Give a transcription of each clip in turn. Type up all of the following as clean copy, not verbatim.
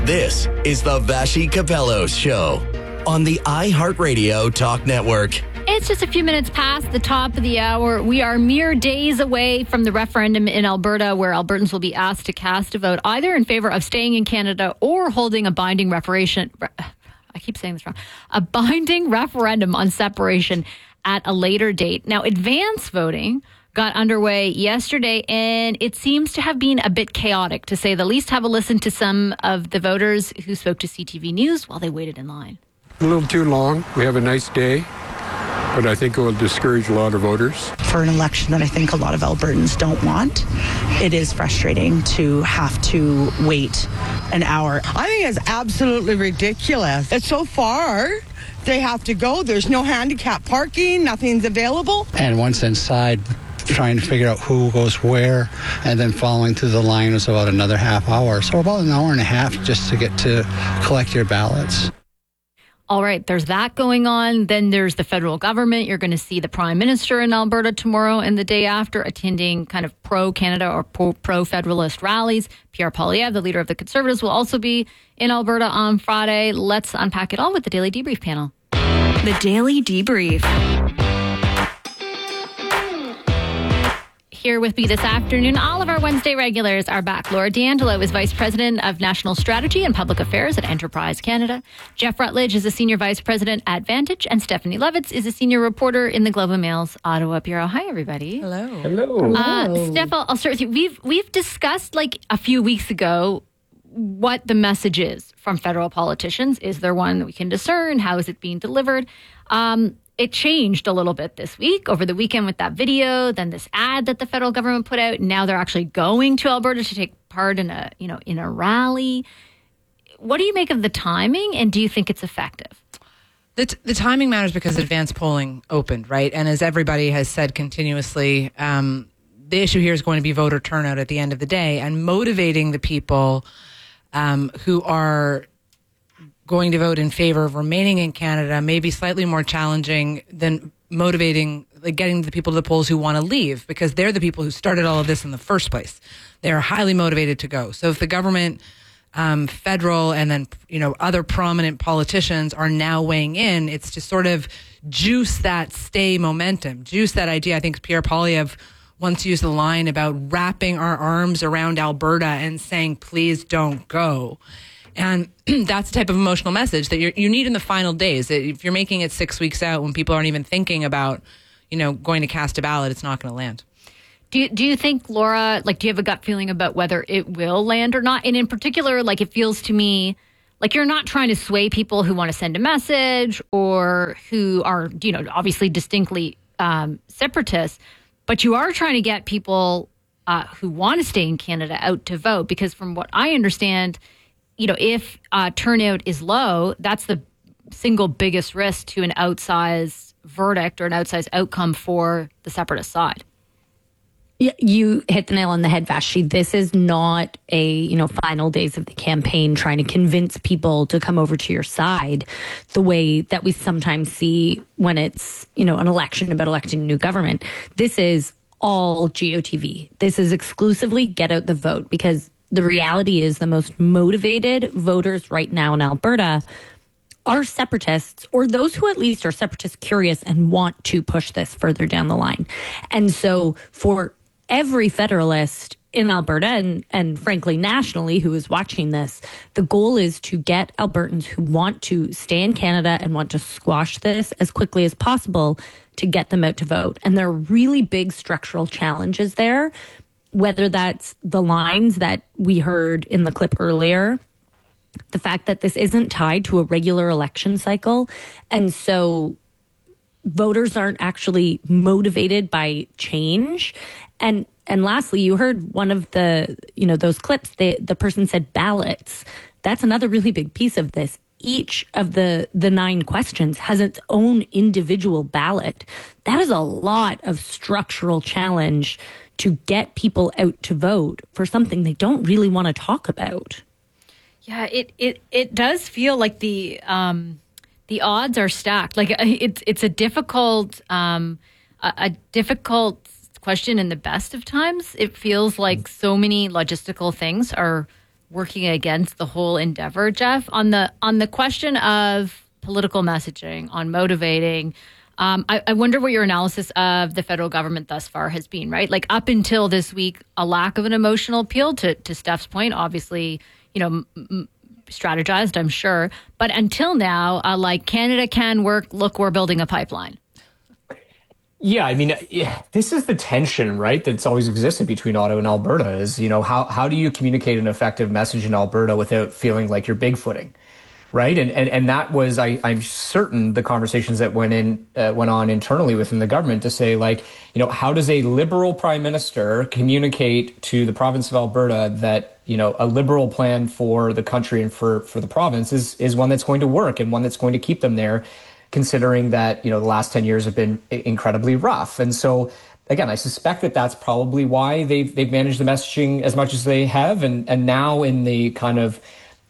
This is the Vassy Capello Show on the iHeartRadio Talk Network. It's just a few minutes past the top of the hour. We are mere days away from the referendum in Alberta, where Albertans will be asked to cast a vote either in favor of staying in Canada or holding a binding referendum. I keep saying this wrong. A binding referendum on separation at a later date. Now, advance voting got underway yesterday, and it seems to have been a bit chaotic, to say the least. Have a listen to some of the voters who spoke to CTV News while they waited in line. A little too long. We have a nice day, but I think it will discourage a lot of voters. For an election that I think a lot of Albertans don't want, it is frustrating to have to wait an hour. I think it's absolutely ridiculous. It's so far. They have to go. There's no handicap parking. Nothing's available. And once inside, trying to figure out who goes where, and then following through the line was about another half hour. So about an hour and a half just to get to collect your ballots. All right, there's that going on. Then there's the federal government. You're going to see the Prime Minister in Alberta tomorrow and the day after, attending kind of pro-Canada or pro-federalist rallies. Pierre Poilievre, the leader of the Conservatives, will also be in Alberta on Friday. Let's unpack it all with the Daily Debrief panel. The Daily Debrief. Here with me this afternoon, all of our Wednesday regulars are back. Laura D'Angelo is Vice President of National Strategy and Public Affairs at Enterprise Canada. Jeff Rutledge is a Senior Vice President at Vantage. And Stephanie Levitz is a Senior Reporter in the Globe and Mail's Ottawa Bureau. Hi, everybody. Hello. Hello. Steph, I'll start with you. We've discussed like a few weeks ago what the message is from federal politicians. Is there one that we can discern? How is it being delivered? It changed a little bit this week, over the weekend, with that video, then this ad that the federal government put out. Now they're actually going to Alberta to take part in a rally. What do you make of the timing, and do you think it's effective? The timing matters because advanced polling opened, right? And as everybody has said continuously, the issue here is going to be voter turnout at the end of the day, and motivating the people who are going to vote in favor of remaining in Canada may be slightly more challenging than motivating, like getting the people to the polls who want to leave, because they're the people who started all of this in the first place. They're highly motivated to go. So if the government, federal, and then, other prominent politicians are now weighing in, it's to sort of juice that stay momentum, juice that idea. I think Pierre Poilievre once used the line about wrapping our arms around Alberta and saying, please don't go. And that's the type of emotional message that you need in the final days. If you're making it 6 weeks out when people aren't even thinking about, going to cast a ballot, it's not going to land. Do you think, Laura, do you have a gut feeling about whether it will land or not? And in particular, it feels to me like you're not trying to sway people who want to send a message or who are, obviously distinctly separatists, but you are trying to get people who want to stay in Canada out to vote, because from what I understand, if turnout is low, that's the single biggest risk to an outsized verdict or an outsized outcome for the separatist side. Yeah, you hit the nail on the head, Vassy. This is not a, final days of the campaign trying to convince people to come over to your side the way that we sometimes see when it's, an election about electing a new government. This is all GOTV. This is exclusively get out the vote, because the reality is the most motivated voters right now in Alberta are separatists, or those who at least are separatist curious and want to push this further down the line. And so for every federalist in Alberta and frankly nationally who is watching this, the goal is to get Albertans who want to stay in Canada and want to squash this as quickly as possible to get them out to vote. And there are really big structural challenges there, whether that's the lines that we heard in the clip earlier, the fact that this isn't tied to a regular election cycle. And so voters aren't actually motivated by change. And lastly, you heard one of the, those clips, the person said ballots. That's another really big piece of this. Each of the 9 questions has its own individual ballot. That is a lot of structural challenge to get people out to vote for something they don't really want to talk about. Yeah, it does feel like the odds are stacked. It's a difficult question in the best of times. It feels like so many logistical things are working against the whole endeavor, Jeff. On the question of political messaging, on motivating, I wonder what your analysis of the federal government thus far has been, right? Like up until this week, a lack of an emotional appeal to Steph's point, obviously, strategized, I'm sure. But until now, like Canada can work, look, we're building a pipeline. Yeah, I mean, this is the tension, right, that's always existed between Ottawa and Alberta is, how do you communicate an effective message in Alberta without feeling like you're bigfooting, right? And that was, I'm certain, the conversations that went on internally within the government to say, like, how does a Liberal Prime Minister communicate to the province of Alberta that, a Liberal plan for the country and for the province is one that's going to work and one that's going to keep them there, considering that, the last 10 years have been incredibly rough. And so, again, I suspect that that's probably why they've managed the messaging as much as they have. And now in the kind of,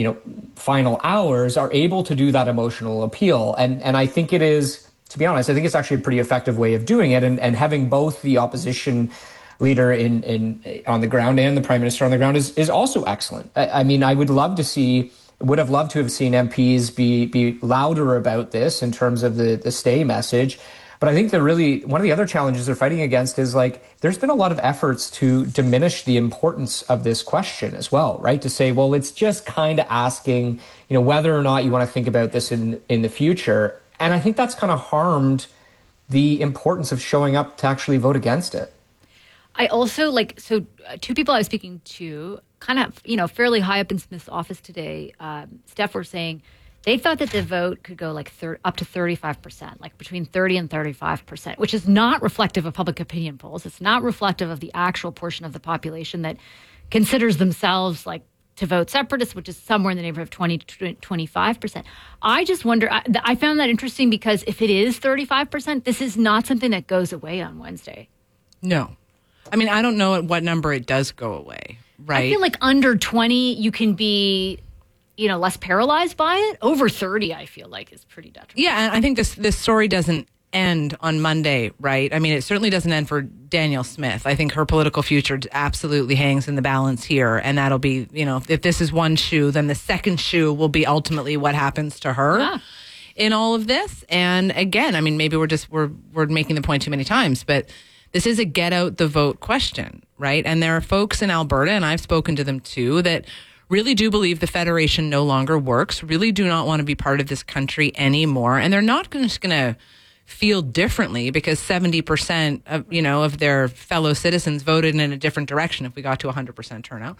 final hours are able to do that emotional appeal. And I think it is, to be honest, I think it's actually a pretty effective way of doing it. And having both the opposition leader on the ground and the Prime Minister on the ground is also excellent. I mean, I would have loved to have seen MPs be louder about this in terms of the stay message. But I think one of the other challenges they're fighting against is like, there's been a lot of efforts to diminish the importance of this question as well, right? To say, well, it's just kind of asking, whether or not you want to think about this in the future. And I think that's kind of harmed the importance of showing up to actually vote against it. I also two people I was speaking to kind of, fairly high up in Smith's office today, Steph, were saying they thought that the vote could go like up to 35%, like between 30 and 35%, which is not reflective of public opinion polls. It's not reflective of the actual portion of the population that considers themselves like to vote separatists, which is somewhere in the neighborhood of 20 to 25%. I just wonder, I found that interesting because if it is 35%, this is not something that goes away on Wednesday. No. I mean, I don't know at what number it does go away, right? I feel like under 20, you can be, less paralyzed by it. Over 30, I feel like is pretty detrimental. Yeah, and I think this story doesn't end on Monday, right? I mean, it certainly doesn't end for Danielle Smith. I think her political future absolutely hangs in the balance here. And that'll be, if this is one shoe, then the second shoe will be ultimately what happens to her in all of this. And again, I mean, maybe we're making the point too many times, but this is a get out the vote question, right? And there are folks in Alberta, and I've spoken to them too, that really do believe the Federation no longer works, really do not want to be part of this country anymore. And they're not just going to feel differently because 70% of their fellow citizens voted in a different direction if we got to 100% turnout.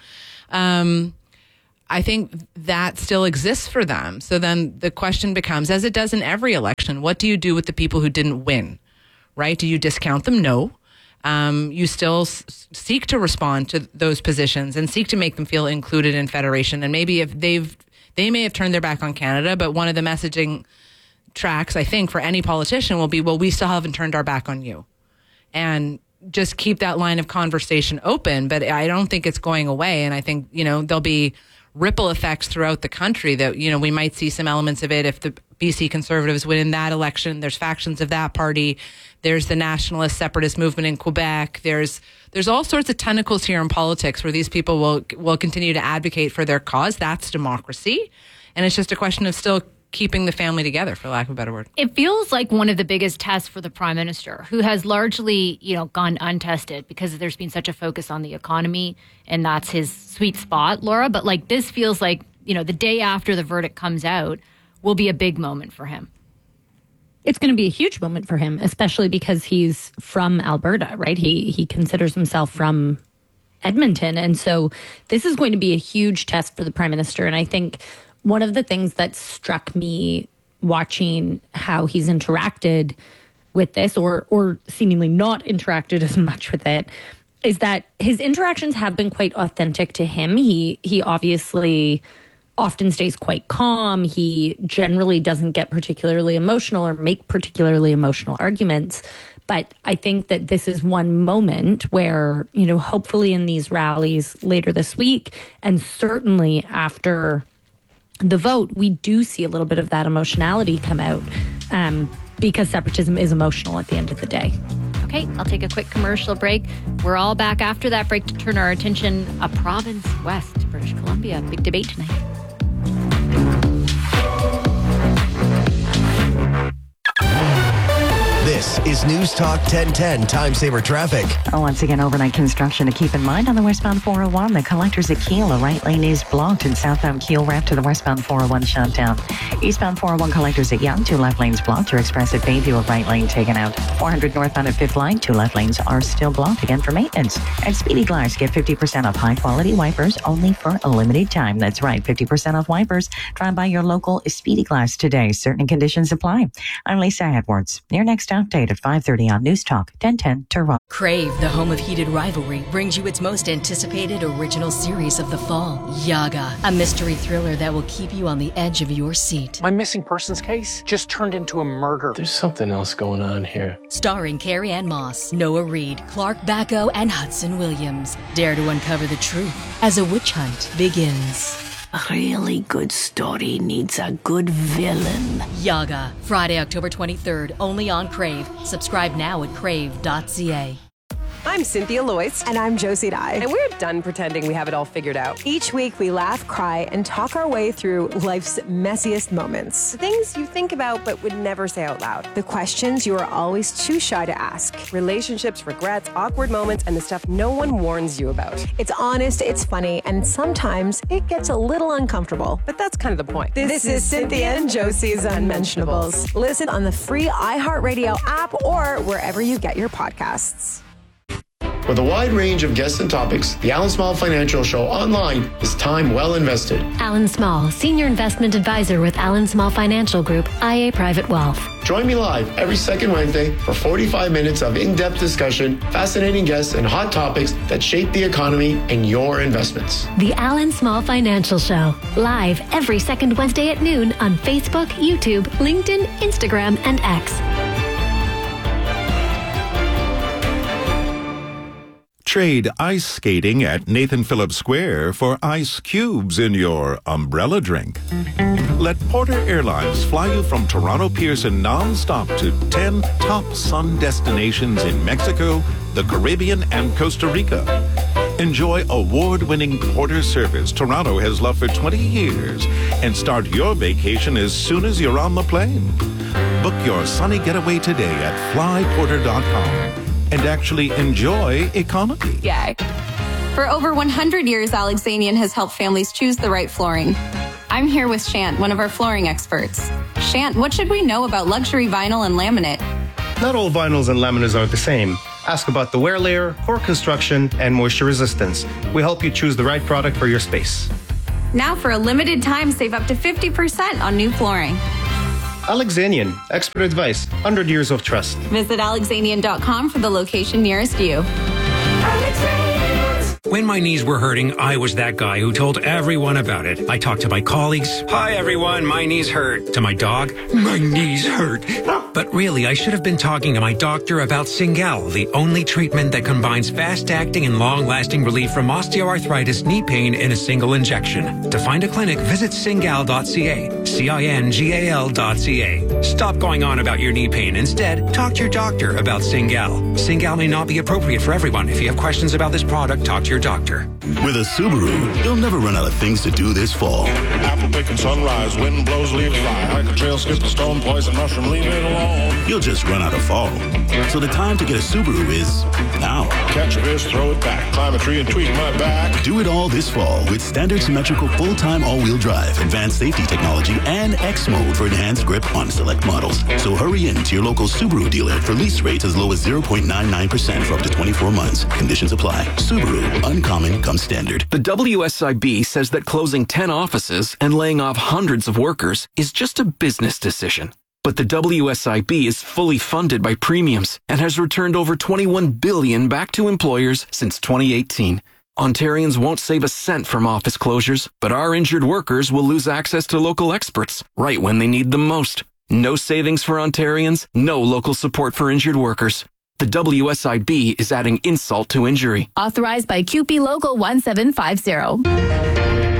I think that still exists for them. So then the question becomes, as it does in every election, what do you do with the people who didn't win? Right? Do you discount them? No. You still seek to respond to those positions and seek to make them feel included in Federation. And maybe if they may have turned their back on Canada, but one of the messaging tracks, I think, for any politician will be, well, we still haven't turned our back on you. And just keep that line of conversation open. But I don't think it's going away. And I think, there'll be ripple effects throughout the country that, we might see some elements of it if the BC Conservatives win in that election. There's factions of that party. There's the nationalist separatist movement in Quebec. There's all sorts of tentacles here in politics where these people will continue to advocate for their cause. That's democracy. And it's just a question of still keeping the family together, for lack of a better word. It feels like one of the biggest tests for the Prime Minister, who has largely, gone untested because there's been such a focus on the economy, and that's his sweet spot, Laura. But like this feels like, the day after the verdict comes out will be a big moment for him. It's going to be a huge moment for him, especially because he's from Alberta, right? He considers himself from Edmonton. And so this is going to be a huge test for the Prime Minister. And I think one of the things that struck me watching how he's interacted with this, or seemingly not interacted as much with it, is that his interactions have been quite authentic to him. He obviously often stays quite calm. He generally doesn't get particularly emotional or make particularly emotional arguments. But I think that this is one moment where, hopefully in these rallies later this week, and certainly after the vote, we do see a little bit of that emotionality come out because separatism is emotional at the end of the day. Okay, I'll take a quick commercial break. We're all back after that break to turn our attention a province west, British Columbia. Big debate tonight. This is News Talk 1010 Time Saver Traffic. Once again, overnight construction to keep in mind on the westbound 401. The collectors at Kiel, a right lane is blocked, and southbound Kiel ramp to the westbound 401 shut down. Eastbound 401 collectors at Yonge, 2 left lanes blocked. Your express at Bayview, a right lane taken out. 400 northbound at 5th line, 2 left lanes are still blocked again for maintenance. At Speedy Glass, get 50% off high quality wipers only for a limited time. That's right, 50% off wipers. Try by your local Speedy Glass today. Certain conditions apply. I'm Lisa Edwards. Your next update at 5:30 on News Talk 1010 Toronto. Crave, the home of heated rivalry, brings you its most anticipated original series of the fall, Yaga, a mystery thriller that will keep you on the edge of your seat. My missing persons case just turned into a murder. There's something else going on here. Starring Carrie-Anne Moss, Noah Reid, Clark Bacco, and Hudson Williams. Dare to uncover the truth as a witch hunt begins. A really good story needs a good villain. Yaga, Friday, October 23rd, only on Crave. Subscribe now at crave.ca. I'm Cynthia Loyce. And I'm Josie Dye. And we're done pretending we have it all figured out. Each week we laugh, cry, and talk our way through life's messiest moments. The things you think about but would never say out loud. The questions you are always too shy to ask. Relationships, regrets, awkward moments, and the stuff no one warns you about. It's honest, it's funny, and sometimes it gets a little uncomfortable. But that's kind of the point. This is Cynthia and Josie's Unmentionables. Listen on the free iHeartRadio app or wherever you get your podcasts. With a wide range of guests and topics, the Alan Small Financial Show online is time well invested. Alan Small, Senior Investment Advisor with Alan Small Financial Group, IA Private Wealth. Join me live every second Wednesday for 45 minutes of in-depth discussion, fascinating guests, and hot topics that shape the economy and your investments. The Alan Small Financial Show, live every second Wednesday at noon on Facebook, YouTube, LinkedIn, Instagram, and X. Trade ice skating at Nathan Phillips Square for ice cubes in your umbrella drink. Let Porter Airlines fly you from Toronto Pearson non-stop to 10 top sun destinations in Mexico, the Caribbean, and Costa Rica. Enjoy award-winning Porter service Toronto has loved for 20 years and start your vacation as soon as you're on the plane. Book your sunny getaway today at flyporter.com. and actually enjoy economy. Yeah. For over 100 years, Alexanian has helped families choose the right flooring. I'm here with Shant, one of our flooring experts. Shant, what should we know about luxury vinyl and laminate? Not all vinyls and laminates are the same. Ask about the wear layer, core construction, and moisture resistance. We help you choose the right product for your space. Now, for a limited time, save up to 50% on new flooring. Alexanian, expert advice, 100 years of trust. Visit alexanian.com for the location nearest you. When my knees were hurting, I was that guy who told everyone about it. I talked to my colleagues. Hi, everyone. My knees hurt. To my dog. My knees hurt. But really, I should have been talking to my doctor about Cingal, the only treatment that combines fast-acting and long-lasting relief from osteoarthritis knee pain in a single injection. To find a clinic, visit cingal.ca. CINGAL.ca. Stop going on about your knee pain. Instead, talk to your doctor about Cingal. Cingal may not be appropriate for everyone. If you have questions about this product, talk to your doctor. With a Subaru, you'll never run out of things to do this fall. Apple pick and sunrise, wind blows, leaves fly. Hike a trail, skip a stone, poison mushroom, leave it alone. You'll just run out of fall. So the time to get a Subaru is now. Catch a fish, throw it back, climb a tree and tweak my back. Do it all this fall with standard symmetrical full-time all-wheel drive, advanced safety technology, and X mode for enhanced grip on select models. So hurry in to your local Subaru dealer for lease rates as low as 0.99% for up to 24 months. Conditions apply. Subaru. Uncommon comes standard. The WSIB says that closing 10 offices and laying off hundreds of workers is just a business decision. But the WSIB is fully funded by premiums and has returned over $21 billion back to employers since 2018. Ontarians won't save a cent from office closures, but our injured workers will lose access to local experts right when they need them most. No savings for Ontarians, no local support for injured workers. The WSIB is adding insult to injury. Authorized by QP Local 1750.